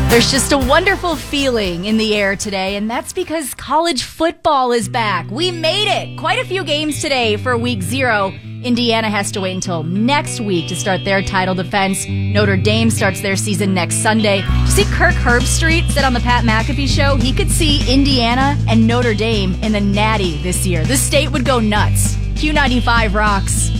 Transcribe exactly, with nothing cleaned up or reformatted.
There's just a wonderful feeling in the air today, and that's because college football is back. We made it! Quite a few games today for week zero. Indiana has to wait until next week to start their title defense. Notre Dame starts their season next Sunday. You see, Kirk Herbstreit said on the Pat McAfee show he could see Indiana and Notre Dame in the Natty this year. The state would go nuts. Q ninety-five rocks.